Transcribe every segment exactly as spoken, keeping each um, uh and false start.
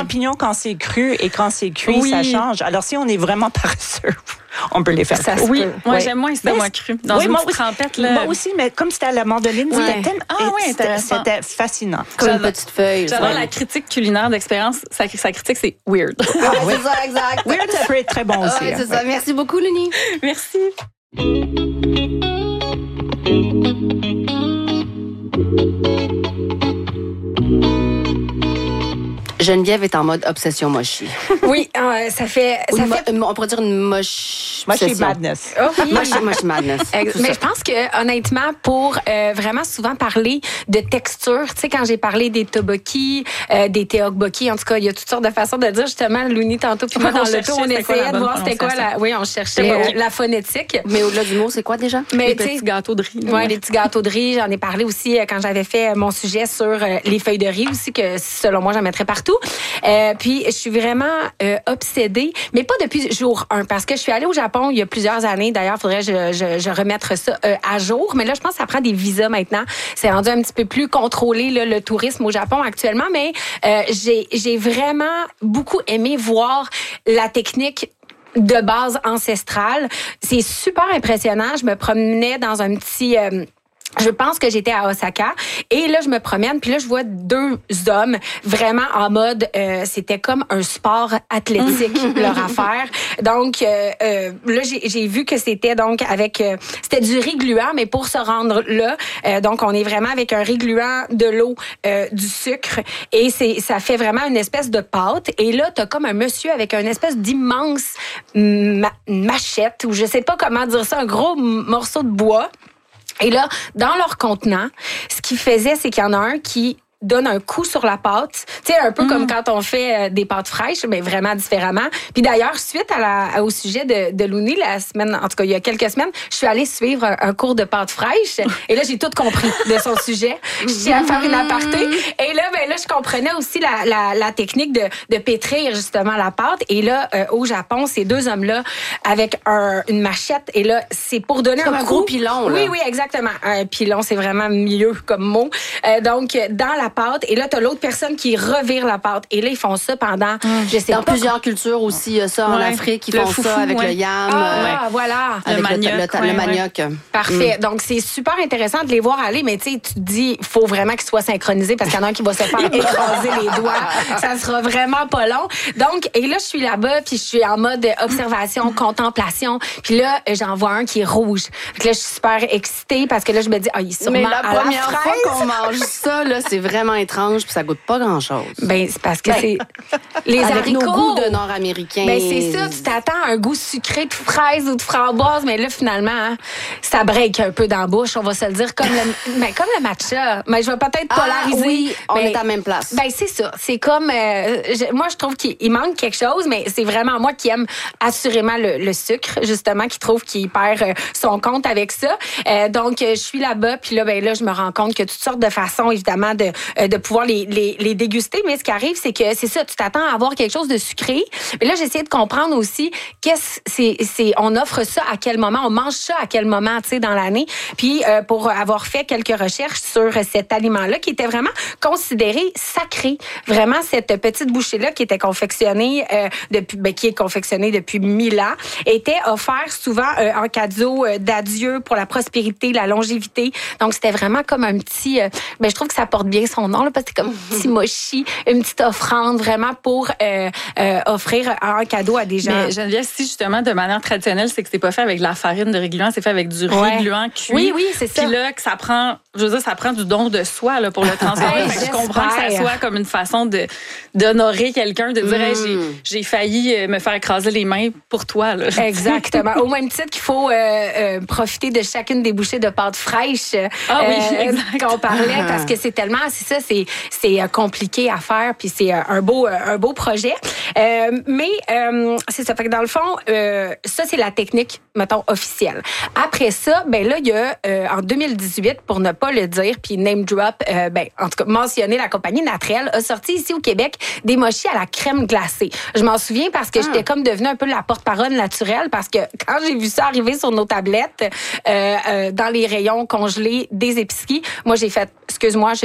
champignons, quand c'est cru et quand c'est cuit, oui. ça change. Alors, si on est vraiment paresseux, on peut les faire. Ça cuire. oui, moi ouais. j'aime moins ça, moi cru. Dans oui, une moi petite aussi, trempette. Là. Moi aussi, mais comme c'était à la mandoline, ouais. c'était, tellement, ah, oui, c'était, c'était fascinant. Comme une petite feuille. J'adore ouais. la critique culinaire d'expérience. Sa, sa critique, c'est weird. Ah, oui, c'est ça, exact. Weird, ça peut être très bon aussi. Ah, ouais, c'est hein. ça. Merci beaucoup, Luni. Merci. Geneviève est en mode obsession mochi. Oui, euh, ça fait... Ça Une fait... mo- on pourrait dire une moche... Mochi madness. Oh, oui. Mochi, mochi madness. Ex- Mais je pense que honnêtement, pour euh, vraiment souvent parler de texture, tu sais, quand j'ai parlé des tteokbokki, euh, des tteokbokki, en tout cas, il y a toutes sortes de façons de dire. Justement, Louni, tantôt, puis moi, on dans le tour, on essayait de voir c'était quoi la... Oui, on cherchait euh, la phonétique. Mais au-delà du mot, c'est quoi déjà? Mais, les petits gâteaux de riz. Oui, ouais, les petits gâteaux de riz. J'en ai parlé aussi euh, quand j'avais fait mon sujet sur euh, les feuilles de riz aussi, que selon moi, j'en mettrais partout. Euh, puis, je suis vraiment euh, obsédée, mais pas depuis jour un, parce que je suis allée au Japon il y a plusieurs années. D'ailleurs, il faudrait que je, je, je remette ça euh, à jour. Mais là, je pense que ça prend des visas maintenant. C'est rendu un petit peu plus contrôlé, là, le tourisme au Japon actuellement. Mais euh, j'ai, j'ai vraiment beaucoup aimé voir la technique de base ancestrale. C'est super impressionnant. Je me promenais dans un petit... Euh, Je pense que j'étais à Osaka et là je me promène puis là je vois deux hommes vraiment en mode euh, c'était comme un sport athlétique leur affaire. Donc euh, euh, là j'ai, j'ai vu que c'était donc avec euh, c'était du riz gluant mais pour se rendre là euh, donc on est vraiment avec un riz gluant, de l'eau, euh, du sucre et c'est ça fait vraiment une espèce de pâte et là t'as comme un monsieur avec une espèce d'immense ma- machette ou je sais pas comment dire ça, un gros morceau de bois. Et là, dans leur contenant, ce qu'ils faisaient, c'est qu'il y en a un qui donne un coup sur la pâte, tu sais, un peu mmh. comme quand on fait des pâtes fraîches, mais vraiment différemment. Puis d'ailleurs, suite à la, au sujet de, de Louni, la semaine, en tout cas il y a quelques semaines, je suis allée suivre un, un cours de pâtes fraîches et là j'ai tout compris de son sujet. Je suis à faire une aparté et là, ben là je comprenais aussi la, la, la technique de, de pétrir justement la pâte. Et là, euh, au Japon, ces deux hommes-là avec un, une machette et là c'est pour donner c'est un, un coup. gros pilon. Là. Oui, oui, exactement. Un pilon, c'est vraiment mieux comme mot. Euh, donc dans la pâte et là t'as l'autre personne qui revire la pâte et là ils font ça pendant mmh. je sais dans pas plusieurs cultures aussi ça en ouais. Afrique ils le font foufou, ça avec ouais. le yam ah euh, voilà avec le manioc le, le, le, ouais, le manioc ouais. Parfait. Mmh. Donc c'est super intéressant de les voir aller mais tu sais tu te dis il faut vraiment qu'ils soient synchronisés parce qu'il y en a un qui va se faire écraser les doigts ça sera vraiment pas long. Donc et là je suis là-bas puis je suis en mode observation contemplation puis là j'en vois un qui est rouge. Donc là je suis super excitée parce que là je me dis ah il est sûrement mais la à première la fois qu'on mange ça là c'est vraiment étrange puis ça goûte pas grand-chose. Ben c'est parce que ben, c'est les avec haricots. nos goûts de Nord-Américains. Ben c'est ça, tu t'attends à un goût sucré de fraise ou de framboise, mais là finalement hein, ça break un peu dans la bouche, on va se le dire comme le ben, comme le matcha. Mais je vais peut-être polariser. Ah, oui, on ben, est à la même place. Ben c'est ça, c'est comme euh, je, moi je trouve qu'il manque quelque chose, mais c'est vraiment moi qui aime assurément le, le sucre justement, qui trouve qu'il perd euh, son compte avec ça. Euh, donc je suis là-bas, puis là ben là je me rends compte que toutes sortes de façons évidemment de euh, de pouvoir les, les les déguster, mais ce qui arrive c'est que c'est ça, tu t'attends à avoir quelque chose de sucré. Mais là j'essaie de comprendre aussi qu'est-ce c'est c'est on offre ça à quel moment, on mange ça à quel moment, tu sais dans l'année. Puis euh, pour avoir fait quelques recherches sur cet aliment-là qui était vraiment considéré sacré, vraiment cette petite bouchée-là qui était confectionnée euh, depuis ben, qui est confectionnée depuis mille ans, était offert souvent euh, en cadeau euh, d'adieu pour la prospérité, la longévité. Donc c'était vraiment comme un petit euh, ben je trouve que ça porte bien son nom là, parce que c'est comme un petit mochi, une petite offrande vraiment pour euh, euh, offrir un cadeau à des gens. Mais Geneviève, si justement de manière traditionnelle, c'est que c'est pas fait avec de la farine de riz gluant, c'est fait avec du riz ouais. gluant cuit. Oui, oui, c'est ça. Puis là, que ça prend, je veux dire, ça prend du don de soi là, pour le transformer. Hey, je comprends que ça soit comme une façon de d'honorer quelqu'un, de dire, mm. hey, j'ai, j'ai failli me faire écraser les mains pour toi. Là. Exactement. Au même titre qu'il faut euh, euh, profiter de chacune des bouchées de pâte fraîche ah, oui, euh, qu'on parlait, parce que c'est tellement, c'est ça, c'est, c'est compliqué à faire, puis c'est un beau, un beau projet. Euh, mais euh, c'est ça. Fait que dans le fond, euh, ça, c'est la technique, mettons, officielle. Après ça, ben là, il y a, euh, en deux mille dix-huit, pour ne pas le dire, puis name drop, euh, ben, en tout cas, mentionner la compagnie Natrel, a sorti ici au Québec des mochis à la crème glacée. Je m'en souviens parce que ah. j'étais comme devenue un peu la porte-parole naturelle, parce que quand j'ai vu ça arriver sur nos tablettes, euh, euh, dans les rayons congelés des épiceries, moi, j'ai fait, excuse-moi, je suis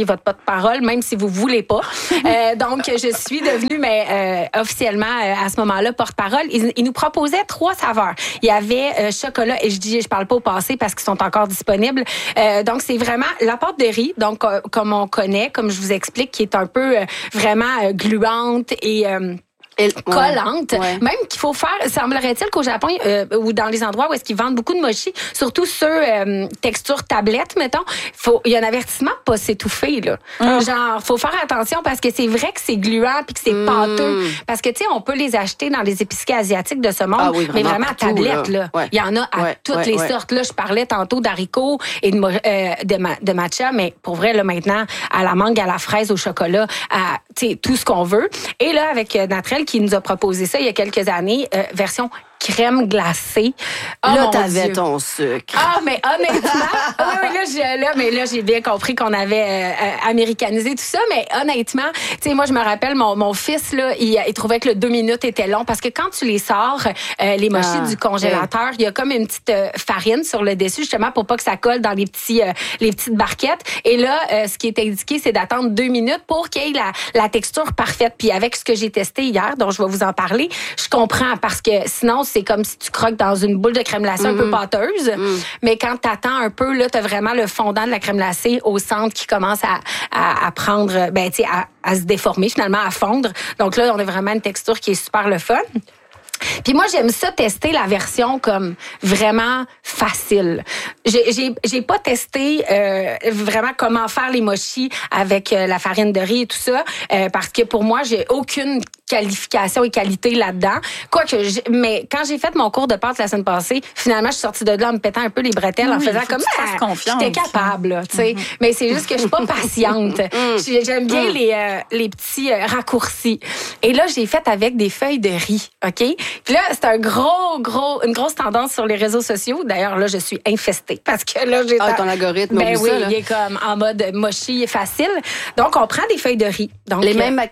votre porte-parole, même si vous voulez pas. Euh, donc, je suis devenue, mais euh, officiellement, euh, à ce moment-là, porte-parole. Ils, ils nous proposaient trois saveurs. Il y avait euh, chocolat, et je dis, je parle pas au passé parce qu'ils sont encore disponibles. Euh, donc, c'est vraiment la pâte de riz, donc euh, comme on connaît, comme je vous explique, qui est un peu euh, vraiment euh, gluante et... Euh, collante, ouais. Même qu'il faut faire, semblerait-il qu'au Japon euh, ou dans les endroits où est-ce qu'ils vendent beaucoup de mochi, surtout ceux euh, texture tablette, mettons, faut il y a un avertissement pas s'étouffer là. Mm. Genre faut faire attention parce que c'est vrai que c'est gluant puis que c'est mm. pâteux parce que tu sais on peut les acheter dans les épiceries asiatiques de ce monde, ah oui, vraiment, mais vraiment à tablette là. là. Ouais. Il y en a à ouais, toutes ouais, les ouais. sortes là, je parlais tantôt d'haricots et de euh, de, ma, de matcha, mais pour vrai là maintenant à la mangue, à la fraise, au chocolat, à tu sais tout ce qu'on veut. Et là avec euh, Natrel qui nous a proposé ça il y a quelques années, euh, version crème glacée. Oh, là, t'avais ton sucre. Ah, mais honnêtement, oui, oui, là, j'ai, là, mais là, j'ai bien compris qu'on avait euh, américanisé tout ça, mais honnêtement, tu sais, moi, je me rappelle, mon, mon fils, là, il, il trouvait que le deux minutes était long parce que quand tu les sors, euh, les mochis ah, du congélateur, il y a comme une petite euh, farine sur le dessus, justement, pour pas que ça colle dans les petits, euh, les petites barquettes. Et là, euh, ce qui est indiqué, c'est d'attendre deux minutes pour qu'il y ait la, la texture parfaite. Puis avec ce que j'ai testé hier, dont je vais vous en parler, je comprends parce que sinon, c'est comme si tu croques dans une boule de crème glacée mm-hmm. un peu pâteuse. Mm. Mais quand t'attends un peu, là, t'as vraiment le fondant de la crème glacée au centre qui commence à, à, à prendre, ben, tu sais, à, à se déformer, finalement, à fondre. Donc là, on a vraiment une texture qui est super le fun. Puis moi, j'aime ça tester la version comme vraiment facile. J'ai, j'ai, j'ai pas testé euh, vraiment comment faire les mochis avec euh, la farine de riz et tout ça, euh, parce que pour moi, j'ai aucune qualification et qualité là-dedans. Quoique, mais quand j'ai fait mon cours de pâte la semaine passée, finalement, je suis sortie de là en me pétant un peu les bretelles, oui, en faisant comme ça. J'étais capable, tu sais. Mm-hmm. Mais c'est juste que je suis pas patiente. J'aime bien mm. les euh, les petits euh, raccourcis. Et là, j'ai fait avec des feuilles de riz, ok. Puis là, c'est un gros, gros, une grosse tendance sur les réseaux sociaux. D'ailleurs, là, je suis infestée parce que là, j'ai... Ah, ton algorithme, ben oui, ça, là. Il est comme en mode mochi facile. Donc, on prend des feuilles de riz. Donc, les mêmes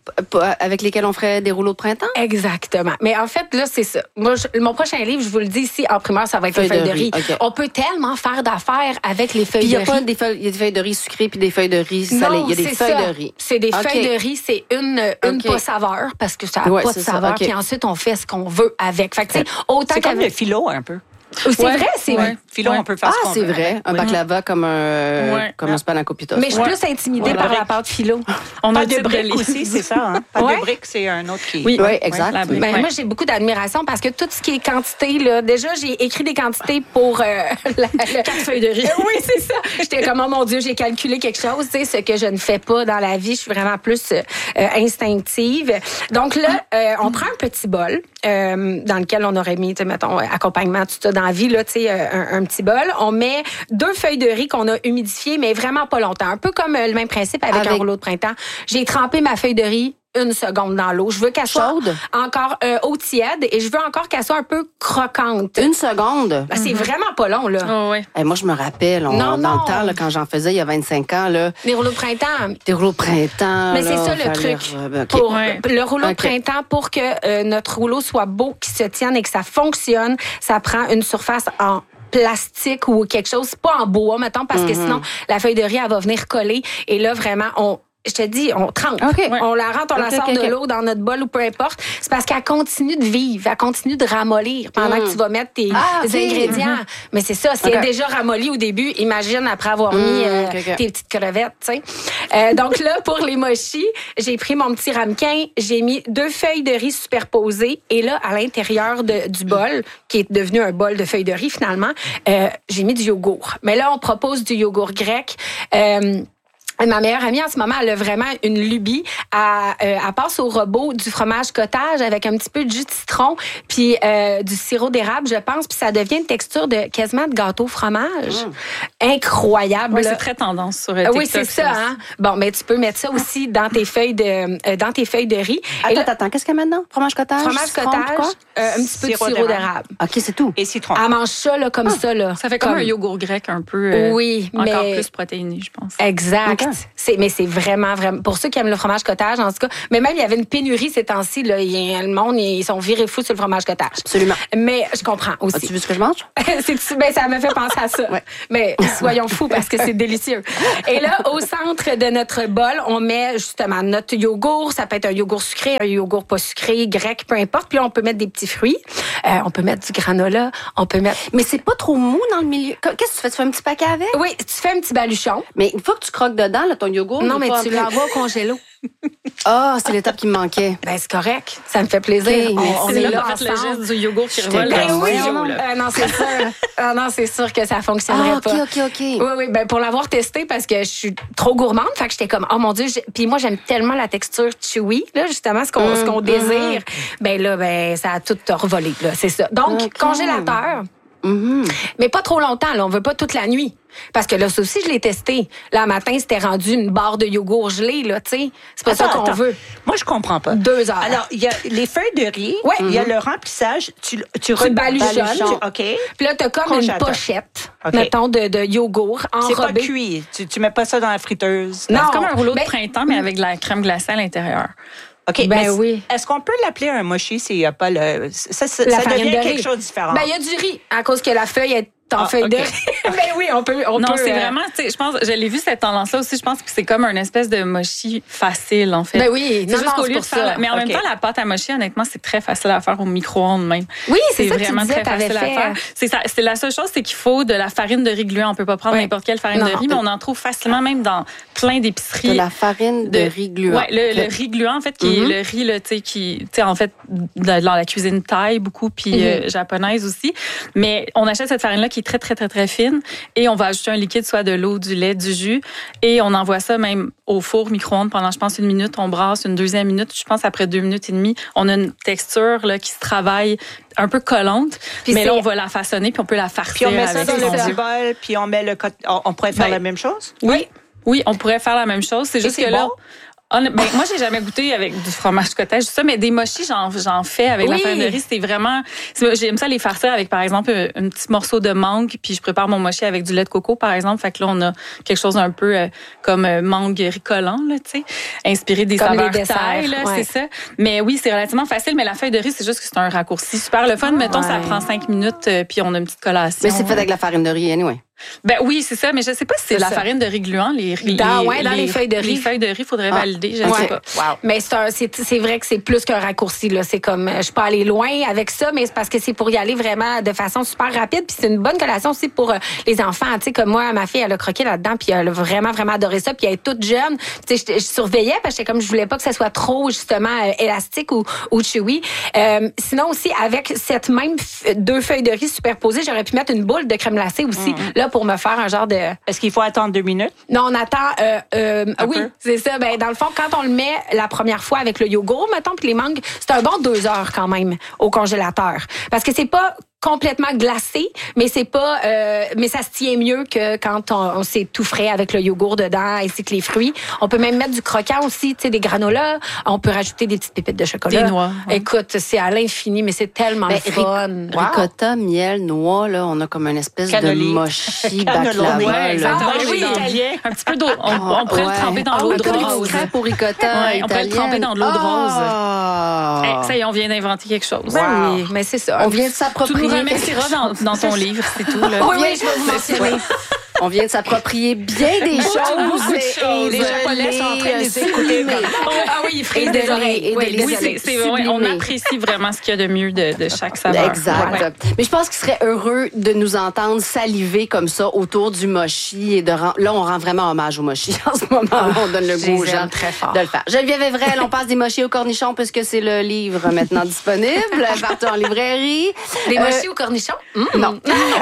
avec lesquelles on ferait des rouleaux de printemps? Exactement. Mais en fait, là, c'est ça. Moi, je, mon prochain livre, je vous le dis ici, en primaire, ça va être feuilles les feuilles de riz. De riz. Okay. On peut tellement faire d'affaires avec les feuilles de riz. Il y a pas des feuilles, il y a des feuilles de riz sucrées puis des feuilles de riz salées. Il y a des feuilles ça. de riz. C'est des okay. feuilles de riz. C'est une, une okay. pas saveur parce que ça n'a ouais, pas de saveur. Okay. Puis ensuite, on fait ce qu'on veut avec. Fait que, c'est autant comme le philo un peu. C'est ouais, vrai, c'est ouais. Philo, ouais. on peut faire ah, ce qu'on c'est veut. vrai. Un baklava comme un, ouais. comme un spanakopita. Mais je suis ouais. plus intimidée ouais. par la pâte philo. On a des briques aussi, c'est ça. Hein? Pas ouais. de briques, c'est un autre qui... Oui, oui exact. Ouais, ben, ouais. Moi, j'ai beaucoup d'admiration parce que tout ce qui est quantité, là, déjà, j'ai écrit des quantités pour... Euh, la, le... Quatre feuilles de riz. Oui, c'est ça. J'étais comme, oh mon Dieu, j'ai calculé quelque chose, tu sais, ce que je ne fais pas dans la vie. Je suis vraiment plus euh, instinctive. Donc là, euh, on prend un petit bol euh, dans lequel on aurait mis, tu sais, mettons, accompagnement, tout ça dans la vie, là, tu sais, euh, Un, un petit bol. On met deux feuilles de riz qu'on a humidifiées, mais vraiment pas longtemps. Un peu comme le même principe avec, avec... un rouleau de printemps. J'ai trempé ma feuille de riz une seconde dans l'eau. Je veux qu'elle soit chaude, encore euh, eau tiède et je veux encore qu'elle soit un peu croquante. Une seconde? Ben, c'est mm-hmm. vraiment pas long, là. Oh, oui. Hey, moi, je me rappelle, on, non, dans non. le temps, là, quand j'en faisais il y a vingt-cinq ans, là. Des rouleaux de printemps. Des rouleaux de printemps. Mais là, c'est ça le truc. Okay. Pour, ouais. Le rouleau okay. de printemps, pour que euh, notre rouleau soit beau, qu'il se tienne et que ça fonctionne, ça prend une surface en plastique ou quelque chose, pas en bois, mettons, parce mm-hmm. que sinon, la feuille de riz, elle va venir coller. Et là, vraiment, on... Je te dis, on trempe. Okay. On la rentre, on okay, la sort okay, de okay. l'eau dans notre bol ou peu importe. C'est parce qu'elle continue de vivre, elle continue de ramollir pendant mm. que tu vas mettre tes ah, okay. ingrédients. Mm-hmm. Mais c'est ça, c'est okay. déjà ramolli au début. Imagine après avoir mis mm, euh, okay, okay. tes petites crevettes, tu sais. Euh, donc là, pour les mochis, j'ai pris mon petit ramequin, j'ai mis deux feuilles de riz superposées et là, à l'intérieur de, du bol, qui est devenu un bol de feuilles de riz finalement, euh, j'ai mis du yogourt. Mais là, on propose du yogourt grec. Euh, Ma meilleure amie, en ce moment, elle a vraiment une lubie. Elle, euh, elle passe au robot du fromage cottage avec un petit peu de jus de citron puis euh, du sirop d'érable, je pense. Puis ça devient une texture de quasiment de gâteau fromage. Mmh. Incroyable. Oui, c'est très tendance sur TikTok. Oui, c'est ça. Hein? Bon, mais tu peux mettre ça aussi dans tes feuilles de euh, dans tes feuilles de riz. Attends, là, attends, qu'est-ce qu'il y a maintenant? Fromage cottage? Fromage citron, cottage, euh, un petit peu sirop de sirop d'érable. OK, c'est tout. Et citron. Elle mange ça là, comme ah, ça. Là, ça fait comme, comme un yogourt grec un peu euh, oui, encore mais... plus protéiné, je pense. Exact. Okay. C'est, mais c'est vraiment, vraiment... Pour ceux qui aiment le fromage cottage, en tout cas. Mais même, il y avait une pénurie ces temps-ci. Là, il y a, le monde, ils sont virés fous sur le fromage cottage. Absolument. Mais je comprends aussi. As-tu vu ce que je mange? c'est, ben, ça me fait penser à ça. Ouais. Mais soyons fous parce que c'est délicieux. Et là, au centre de notre bol, on met justement notre yogourt. Ça peut être un yogourt sucré, un yogourt pas sucré, grec, peu importe. Puis là, on peut mettre des petits fruits. Euh, on peut mettre du granola. On peut mettre... Mais c'est pas trop mou dans le milieu. Qu'est-ce que tu fais? Tu fais un petit paquet avec? Oui, tu fais un petit baluchon. Mais une fois que tu croques dedans, là, ton yogourt... Non, mais pas tu plus- l'envoies au congélo. Ah, c'est l'étape qui me manquait. Ben, c'est correct. Ça me fait plaisir. Ok, on, merci. on C'est est là là qu'on fait le ensemble. geste du yogourt qui revole Ben dans oui, le studio, non, là. euh, non, c'est sûr. Ah, non, c'est sûr que ça fonctionnerait Ah, OK, pas. OK, OK. Oui, oui, ben pour l'avoir testé parce que je suis trop gourmande, fait que j'étais comme oh mon dieu, j'ai- puis moi j'aime tellement la texture chewy là, justement ce qu'on ce qu'on désire. Ben là ben ça a tout revolé là, c'est ça. Donc Ok. congélateur. Mhm. Mais pas trop longtemps, là. On veut pas toute la nuit. Parce que là, ça aussi, je l'ai testé. Là, matin, c'était rendu une barre de yogourt gelé, là, tu sais. C'est pas ça Attends, qu'on attends. veut. Moi, je comprends pas. Deux heures. Alors, il y a les feuilles de riz, Ouais. il y a le remplissage, tu, tu, Tu re- baluchonnes. baluchonnes, OK. Puis là, t'as comme une Congélateur. pochette, OK. mettons, de, de yogourt C'est pas enrobé. cuit. Tu, tu mets pas ça dans la friteuse. Non. C'est comme un rouleau Ben, de printemps, mais avec de la crème glacée à l'intérieur. OK. Ben mais oui. Est-ce qu'on peut l'appeler un mochi s'il n'y a pas le. Ça, ça, La ça farine devient de quelque riz. chose de différent. Ben, il y a du riz, à cause que la feuille est en Ah, feuille de OK. riz. Ben oui, on peut. On Non, peut, c'est euh, vraiment, tu sais, je pense, je l'ai vu cette tendance-là aussi. Je pense que c'est comme une espèce de mochi facile, en fait. Ben oui, C'est non, juste non, qu'au c'est lieu pour de faire, ça. la- mais en OK. même temps, la pâte à mochi, honnêtement, c'est très facile à faire au micro-ondes même. Oui, c'est ça que tu vraiment disais, très t'avais facile fait. à faire. C'est ça, c'est la seule chose, c'est qu'il faut de la farine de riz gluant. On peut pas prendre Ouais. n'importe quelle farine Non, de riz, non. mais on en trouve facilement même dans plein d'épiceries. De la farine de, riz gluant. Ouais, le, Ok. le riz gluant, en fait, qui Mhm. est le riz, là, tu sais, qui, tu sais, en fait, dans dans la cuisine thaï, beaucoup, puis Mhm. euh, japonaise aussi. Mais on achète cette farine-là qui est très, très, très, très fine et on va ajouter un liquide, soit de l'eau, du lait, du jus, et on envoie ça même au four micro-ondes pendant, je pense, une minute. On brasse une deuxième minute. Je pense, après deux minutes et demie, on a une texture, là, qui se travaille un peu collante. Puis mais là, c'est- on va la façonner, puis on peut la farcir Puis on met ça avec dans ce le qu'on petit veut. bol, puis on met le. cot- On, on pourrait faire Ben, la même chose? Oui. Oui, on pourrait faire la même chose. C'est juste c'est que là. bon? On- ben, moi, j'ai jamais goûté avec du fromage cottage, tout ça, mais des mochis, j'en, j'en fais avec Oui. la farine de riz. C'est vraiment, c'est- j'aime ça les farcir avec, par exemple, un, un petit morceau de mangue, puis je prépare mon mochi avec du lait de coco, par exemple. Fait que là, on a quelque chose un peu euh, comme euh, mangue ricolant, là, tu sais, inspiré des Comme les saveurs desserts, thaï, là, ouais. c'est ça. Mais oui, c'est relativement facile, mais la feuille de riz, c'est juste que c'est un raccourci super le fun. Mettons, ça ouais. prend cinq minutes, euh, puis on a une petite collation. Mais c'est fait avec la farine de riz, anyway. Ben oui, c'est ça, mais je sais pas si c'est C'est la ça. farine de riz gluant, les, les, Dans- ouais, dans les feuilles de riz. Les feuilles de riz, faudrait Ah. valider, je Ok. sais pas. Wow. Mais c'est, un- c'est, c'est vrai que c'est plus qu'un raccourci. Là. C'est comme, euh, je suis pas allée loin avec ça, mais c'est parce que c'est pour y aller vraiment de façon super rapide. Puis c'est une bonne collation aussi pour euh, les enfants. Tu sais, comme moi, ma fille, elle a croqué là-dedans, puis elle a vraiment, vraiment adoré ça. Puis elle est toute jeune. Tu sais, je, je surveillais parce que j'étais comme, je voulais pas que ça soit trop, justement, euh, élastique ou, ou chewy. Euh, sinon aussi, avec cette même f- deux feuilles de riz superposées, j'aurais pu mettre une boule de crème glacée aussi, là, pour me faire un genre de... Est-ce qu'il faut attendre deux minutes? Non, on attend. Euh, euh, Un oui, peu? c'est ça. Ben, dans le fond, quand on le met la première fois avec le yogourt, mettons, puis les mangues, c'est un bon deux heures quand même au congélateur. Parce que c'est pas complètement glacé, mais c'est pas, euh, mais ça se tient mieux que quand on, on c'est tout frais avec le yogourt dedans ainsi que les fruits. On peut même mettre du croquant aussi, tu sais, des granolas. On peut rajouter des petites pépites de chocolat. Des noix, ouais. Écoute, c'est à l'infini, mais c'est tellement Ben, le fun. ric- ricotta, miel, noix, là, on a comme une espèce Cannoli. de mochi Cannoli. baklava. Ouais, là. exactement. Ah, Oui, oui, dans- italien. un petit peu d'eau. On, Ah, on pourrait ouais. le tremper dans Ah l'eau oui, de comme les rose. petits crêpes au ricotta Ouais, on pourrait le italienne. tremper dans de l'eau de rose. Ah. Hey, ça y est, on vient d'inventer quelque chose. Ben oui, mais c'est ça. On vient de Tu s'approprier. nous remercieras dans, dans ton livre, c'est tout. Là. Oui, oui, je vais vous mentionner. On vient de s'approprier bien des choses. beaucoup de et choses. de Les Japonais sont en train de les écouter. sublimer. Ah oui, ils frisent Et des de les- oreilles. et de Oui, les- les Oui, oreilles. c'est, c'est, ouais, on Sublimer. apprécie vraiment ce qu'il y a de mieux de, de chaque saveur. Exact. Ouais. Mais je pense qu'il serait heureux de nous entendre saliver comme ça autour du mochi. Et de rend- Là, on rend vraiment hommage au mochi en ce moment. Là, on donne le je goût aux les aime gens très fort. de le faire. Geneviève Evrel, on passe des mochis au cornichon puisque c'est le livre maintenant disponible partout en librairie. Des Euh, mochis au cornichon? Non.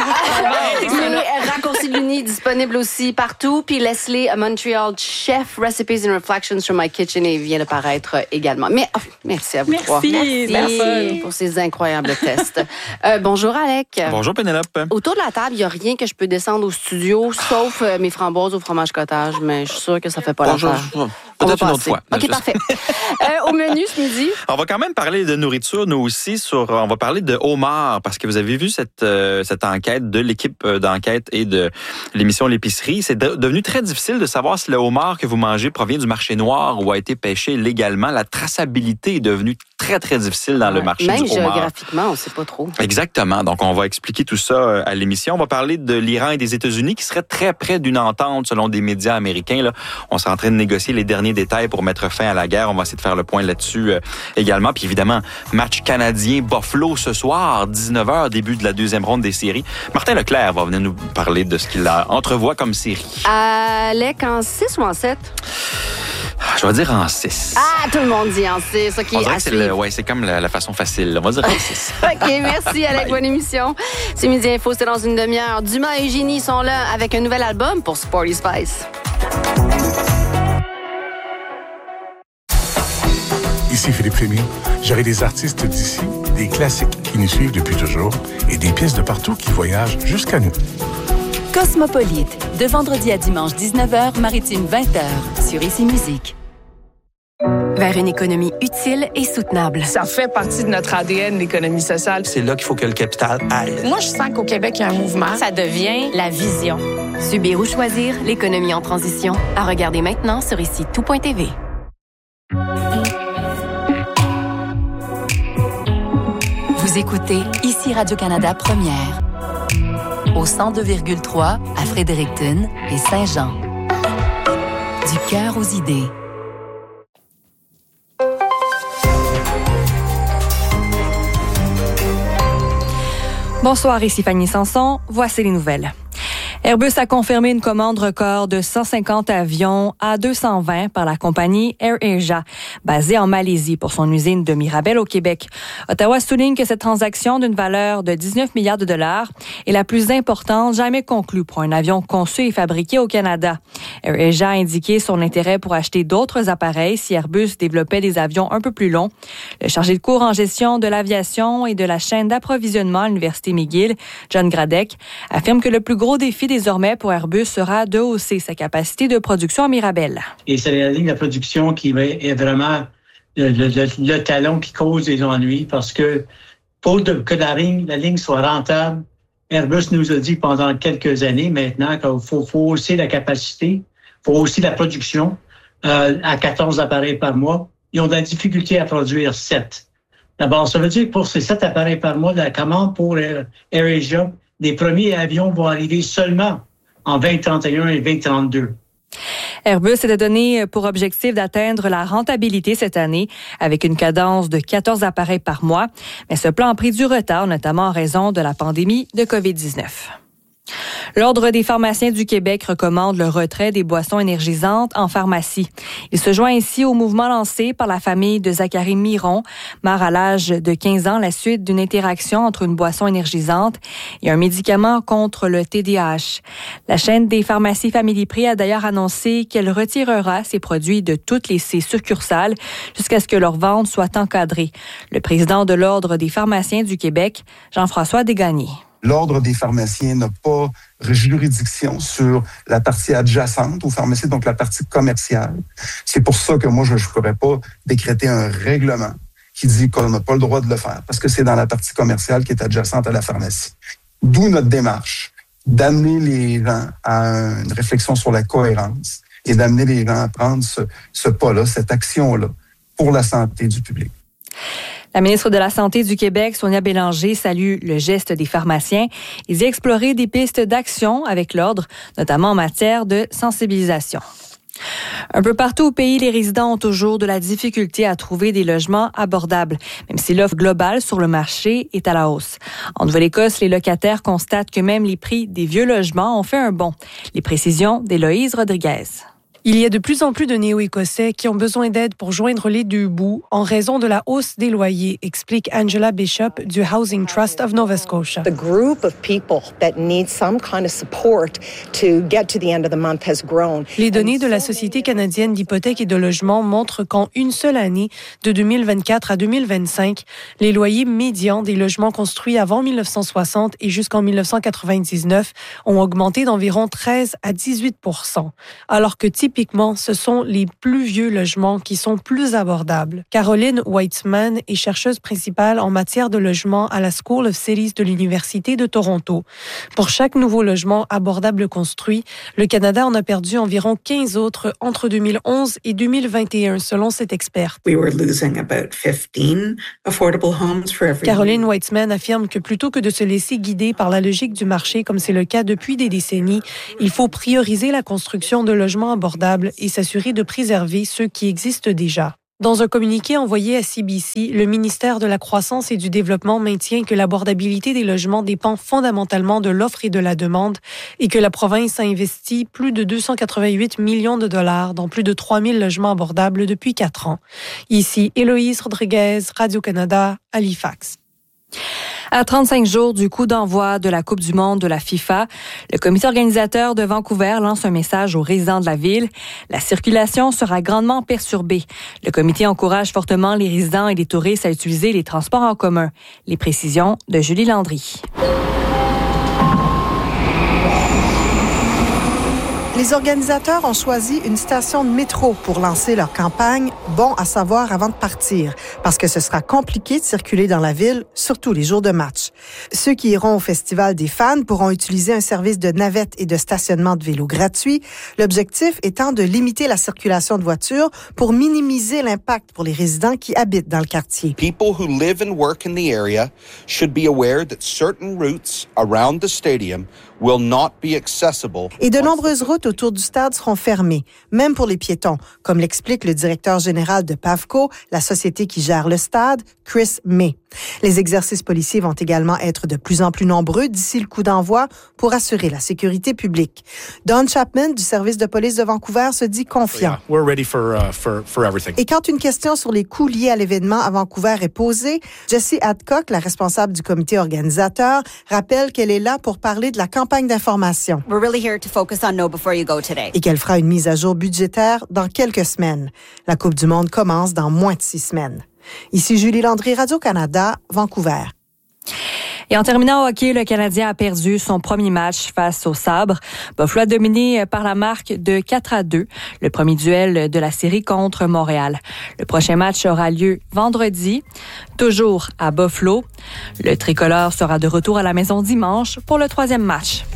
Mais Raccourci de l'Uni disponible aussi partout. Puis Leslie, a Montreal Chef, Recipes and Reflections from My Kitchen, et vient de paraître également. Mais oh, merci à vous Merci, trois. merci. Pour ces incroyables tests. Euh, bonjour Alec. Bonjour Pénélope. Autour de la table, il n'y a rien que je peux descendre au studio, sauf euh, mes framboises au fromage cottage, mais je suis sûre que ça fait pas Bonjour. l'affaire. Peut-être une autre fois. OK, parfait. euh, au menu ce midi. On va quand même parler de nourriture, nous aussi. Sur, on va parler de homard, parce que vous avez vu cette, euh, cette enquête de l'équipe d'enquête et de l'émission L'épicerie. C'est de, devenu très difficile de savoir si le homard que vous mangez provient du marché noir ou a été pêché légalement. La traçabilité est devenue très, très difficile dans ouais, le marché même du homard. Même géographiquement, on ne sait pas trop. Exactement. Donc, on va expliquer tout ça à l'émission. On va parler de l'Iran et des États-Unis qui seraient très près d'une entente selon des médias américains. Là, on est en train de négocier les derniers détails pour mettre fin à la guerre. On va essayer de faire le point là-dessus euh, également. Puis évidemment, match canadien-Buffalo ce soir, dix-neuf heures, début de la deuxième ronde des séries. Martin Leclerc va venir nous parler de ce qu'il entrevoit comme série. Alec, en six ou en sept? Je vais dire en six. Ah, tout le monde dit en six. OK, on dirait que c'est, le, ouais, c'est comme la, la façon facile. On va dire en six. OK, merci, Alec. Bonne émission. C'est Midi Info, c'est dans une demi-heure. Dumas et Génie sont là avec un nouvel album pour Sporty Spice. Ici Philippe Rémy. J'aurai des artistes d'ici, des classiques qui nous suivent depuis toujours et des pièces de partout qui voyagent jusqu'à nous. Cosmopolite, de vendredi à dimanche dix-neuf heures, maritime vingt heures, sur Ici Musique. Vers une économie utile et soutenable. Ça fait partie de notre A D N, l'économie sociale. C'est là qu'il faut que le capital aille. Moi, je sens qu'au Québec, il y a un mouvement. Ça devient la vision. Subir ou choisir, l'économie en transition. À regarder maintenant sur ici tout point t v. Vous écoutez Ici Radio-Canada Première. Au cent deux virgule trois à Fredericton et Saint-Jean. Du cœur aux idées. Bonsoir, ici Fanny Sanson. Voici les nouvelles. Airbus a confirmé une commande record de cent cinquante avions A deux cent vingt par la compagnie AirAsia, basée en Malaisie pour son usine de Mirabel au Québec. Ottawa souligne que cette transaction d'une valeur de dix-neuf milliards de dollars est la plus importante jamais conclue pour un avion conçu et fabriqué au Canada. AirAsia a indiqué son intérêt pour acheter d'autres appareils si Airbus développait des avions un peu plus longs. Le chargé de cours en gestion de l'aviation et de la chaîne d'approvisionnement à l'Université McGill, John Gradek, affirme que le plus gros défi désormais pour Airbus sera de hausser sa capacité de production à Mirabel. Et c'est la ligne de production qui est vraiment le, le, le talon qui cause des ennuis parce que pour de, que la ligne, la ligne soit rentable, Airbus nous a dit pendant quelques années maintenant qu'il faut, faut hausser la capacité, il faut hausser la production euh, à quatorze appareils par mois. Ils ont de la difficulté à produire sept. D'abord, ça veut dire que pour ces sept appareils par mois, la commande pour AirAsia, les premiers avions vont arriver seulement en vingt trente et un et vingt trente-deux. Airbus s'était donné pour objectif d'atteindre la rentabilité cette année avec une cadence de quatorze appareils par mois. Mais ce plan a pris du retard, notamment en raison de la pandémie de covid dix-neuf. L'Ordre des pharmaciens du Québec recommande le retrait des boissons énergisantes en pharmacie. Il se joint ainsi au mouvement lancé par la famille de Zachary Miron, mort à l'âge de quinze ans, la suite d'une interaction entre une boisson énergisante et un médicament contre le T D A H. La chaîne des pharmacies Family Prix a d'ailleurs annoncé qu'elle retirera ces produits de toutes les ses succursales jusqu'à ce que leur vente soit encadrée. Le président de l'Ordre des pharmaciens du Québec, Jean-François Desgagnés. L'Ordre des pharmaciens n'a pas juridiction sur la partie adjacente aux pharmacies, donc la partie commerciale. C'est pour ça que moi, je ne pourrais pas décréter un règlement qui dit qu'on n'a pas le droit de le faire, parce que c'est dans la partie commerciale qui est adjacente à la pharmacie. D'où notre démarche d'amener les gens à une réflexion sur la cohérence et d'amener les gens à prendre ce, ce pas-là, cette action-là, pour la santé du public. La ministre de la Santé du Québec, Sonia Bélanger, salue le geste des pharmaciens et dit explorer des pistes d'action avec l'Ordre, notamment en matière de sensibilisation. Un peu partout au pays, les résidents ont toujours de la difficulté à trouver des logements abordables, même si l'offre globale sur le marché est à la hausse. En Nouvelle-Écosse, les locataires constatent que même les prix des vieux logements ont fait un bond. Les précisions d'Héloïse Rodriguez. Il y a de plus en plus de Néo-Écossais qui ont besoin d'aide pour joindre les deux bouts en raison de la hausse des loyers, explique Angela Bishop du Housing Trust of Nova Scotia. The group of people that need some kind of support to get to the end of the month has grown. Les données de la Société canadienne d'hypothèques et de logement montrent qu'en une seule année, de deux mille vingt-quatre à deux mille vingt-cinq, les loyers médians des logements construits avant mille neuf cent soixante et jusqu'en mille neuf cent quatre-vingt-dix-neuf ont augmenté d'environ treize à dix-huit pour cent, alors que typiquement typiquement, ce sont les plus vieux logements qui sont plus abordables. Caroline Weitzman est chercheuse principale en matière de logement à la School of Cities de l'Université de Toronto. Pour chaque nouveau logement abordable construit, le Canada en a perdu environ quinze autres entre deux mille onze et deux mille vingt et un, selon cette experte. We were losing about fifteen affordable homes for every Caroline Weitzman affirme que plutôt que de se laisser guider par la logique du marché, comme c'est le cas depuis des décennies, il faut prioriser la construction de logements abordables et s'assurer de préserver ceux qui existent déjà. Dans un communiqué envoyé à C B C, le ministère de la Croissance et du Développement maintient que l'abordabilité des logements dépend fondamentalement de l'offre et de la demande et que la province a investi plus de deux cent quatre-vingt-huit millions de dollars dans plus de trois mille logements abordables depuis quatre ans. Ici, Héloïse Rodriguez, Radio-Canada, Halifax. À trente-cinq jours du coup d'envoi de la Coupe du monde de la FIFA, le comité organisateur de Vancouver lance un message aux résidents de la ville. La circulation sera grandement perturbée. Le comité encourage fortement les résidents et les touristes à utiliser les transports en commun. Les précisions de Julie Landry. Les organisateurs ont choisi une station de métro pour lancer leur campagne « Bon à savoir avant de partir », parce que ce sera compliqué de circuler dans la ville, surtout les jours de match. Ceux qui iront au Festival des fans pourront utiliser un service de navette et de stationnement de vélo gratuit, l'objectif étant de limiter la circulation de voitures pour minimiser l'impact pour les résidents qui habitent dans le quartier. People who live and work in the area should be aware that certain routes around the stadium will not be accessible. Et de nombreuses routes autour du stade seront fermées, même pour les piétons, comme l'explique le directeur général de PAVCO, la société qui gère le stade, Chris May. Les exercices policiers vont également être de plus en plus nombreux d'ici le coup d'envoi pour assurer la sécurité publique. Don Chapman du service de police de Vancouver se dit confiant. Yeah, we're ready for, uh, for, for everything. Et quand une question sur les coûts liés à l'événement à Vancouver est posée, Jessie Adcock, la responsable du comité organisateur, rappelle qu'elle est là pour parler de la campagne d'information. We're really here to focus on know before you go today. Et qu'elle fera une mise à jour budgétaire dans quelques semaines. La Coupe du monde commence dans moins de six semaines. Ici Julie Landry, Radio-Canada, Vancouver. Et en terminant au hockey, le Canadien a perdu son premier match face au Sabre. Buffalo a dominé par la marque de quatre à deux, le premier duel de la série contre Montréal. Le prochain match aura lieu vendredi, toujours à Buffalo. Le tricolore sera de retour à la maison dimanche pour le troisième match.